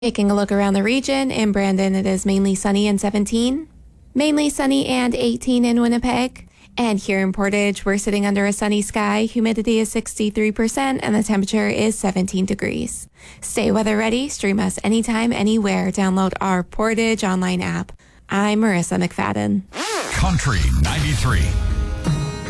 Taking a look around the region, in Brandon, it is mainly sunny and 17. Mainly sunny and 18 in Winnipeg. And here in Portage, we're sitting under a sunny sky. Humidity is 63% and the temperature is 17 degrees. Stay weather ready. Stream us anytime, anywhere. Download our Portage online app. I'm Marissa McFadden. Country 93.